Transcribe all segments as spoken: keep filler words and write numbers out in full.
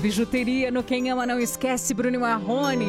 Bijuteria no Quem Ama Não Esquece, Bruno Marrone.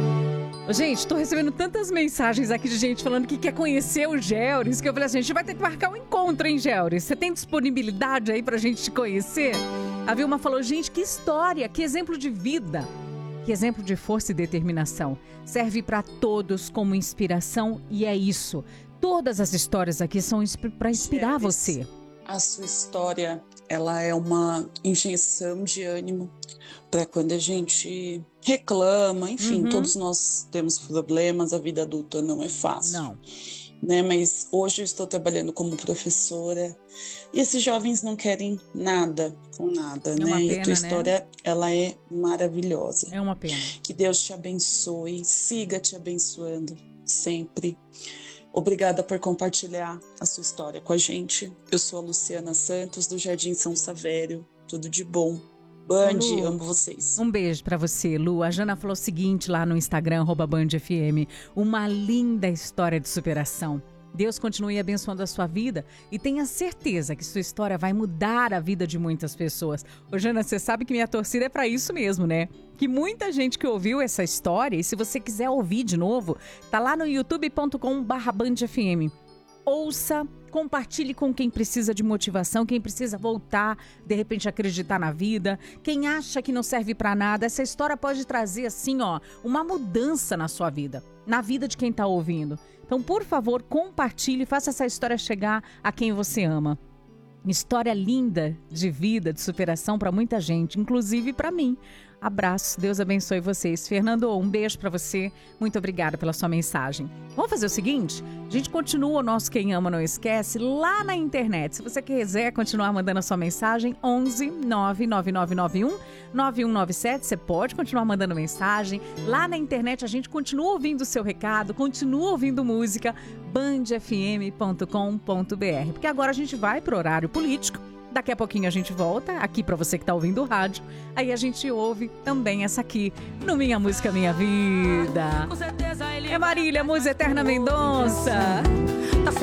Gente, tô recebendo tantas mensagens aqui de gente falando que quer conhecer o Gelris, que eu falei assim, a gente vai ter que marcar um encontro, hein, Gelris? Você tem disponibilidade aí pra gente te conhecer? A Vilma falou, gente, que história, que exemplo de vida, que exemplo de força e determinação. Serve pra todos como inspiração e é isso. Todas as histórias aqui são pra inspirar Gelris, você. A sua história, ela é uma injeção de ânimo para quando a gente reclama, enfim, Uhum. todos nós temos problemas, a vida adulta não é fácil. Não. Né? Mas hoje eu estou trabalhando como professora e esses jovens não querem nada com nada, É né? uma pena, e a tua história, né? ela é maravilhosa. É uma pena. Que Deus te abençoe, siga te abençoando sempre. Obrigada por compartilhar a sua história com a gente. Eu sou a Luciana Santos, do Jardim São Savério. Tudo de bom. Band, Lu, amo vocês. Um beijo pra você, Lu. A Jana falou o seguinte lá no Instagram, arroba Band F M. Uma linda história de superação. Deus continue abençoando a sua vida e tenha certeza que sua história vai mudar a vida de muitas pessoas. Ô, Jana, você sabe que minha torcida é pra isso mesmo, né? Que muita gente que ouviu essa história, e se você quiser ouvir de novo, tá lá no youtube ponto com barra Band F M. Ouça, compartilhe com quem precisa de motivação, quem precisa voltar, de repente acreditar na vida, quem acha que não serve pra nada. Essa história pode trazer assim, ó, uma mudança na sua vida, na vida de quem tá ouvindo. Então, por favor, compartilhe, faça essa história chegar a quem você ama. História linda de vida, de superação para muita gente, inclusive para mim. Abraço, Deus abençoe vocês. Fernando, um beijo para você. Muito obrigada pela sua mensagem. Vamos fazer o seguinte? A gente continua o nosso Quem Ama Não Esquece lá na internet. Se você quiser continuar mandando a sua mensagem, onze nove nove nove nove um nove um nove sete. Você pode continuar mandando mensagem. Lá na internet a gente continua ouvindo o seu recado, continua ouvindo música. band f m ponto com ponto b r. Porque agora a gente vai pro horário político. Daqui a pouquinho a gente volta aqui para você que tá ouvindo o rádio. Aí a gente ouve também essa aqui no Minha Música Minha Vida. É Marília, Musa Eterna Mendonça.